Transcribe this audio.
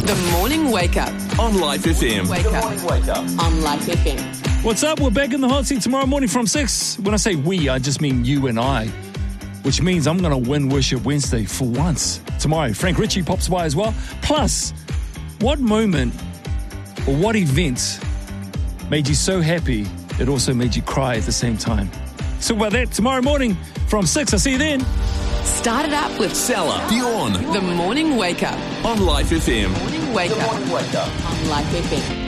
The Morning Wake Up. On Life FM. Wake up. Wake up. On Life FM. What's up? We're back in the hot seat tomorrow morning from 6. When I say we, I just mean you and I, which means I'm going to win Worship Wednesday for once. Tomorrow, Frank Ritchie pops by as well. Plus, what moment or what event made you so happy it also made you cry at the same time? So about that tomorrow morning from 6. I'll see you then. Start it up with Salah, Dion. The Morning Wake Up. On Life FM. Morning Wake Up. On Life FM.